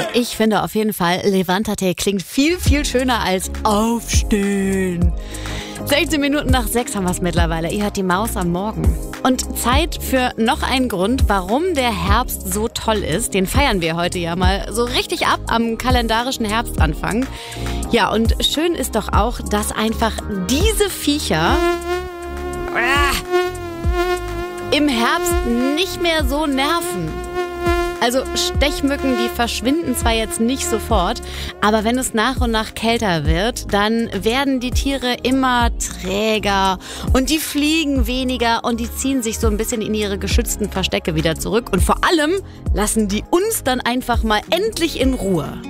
Ich finde auf jeden Fall, Levántate klingt viel, viel schöner als Aufstehen. 16 Minuten nach 6 haben wir es mittlerweile. Ihr hört die Maus am Morgen. Und Zeit für noch einen Grund, warum der Herbst so toll ist. Den feiern wir heute ja mal so richtig ab am kalendarischen Herbstanfang. Ja, und schön ist doch auch, dass einfach diese Viecher im Herbst nicht mehr so nerven. Also Stechmücken, die verschwinden zwar jetzt nicht sofort, aber wenn es nach und nach kälter wird, dann werden die Tiere immer träger und die fliegen weniger und die ziehen sich so ein bisschen in ihre geschützten Verstecke wieder zurück. Und vor allem lassen die uns dann einfach mal endlich in Ruhe.